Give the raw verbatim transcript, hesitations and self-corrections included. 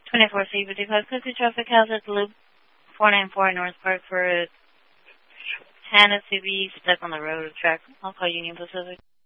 twenty-four C fifty-five, Cookie traffic hazard loop four ninety-four North Park for a T A N S U V stuck on the road track. I'll call Union Pacific.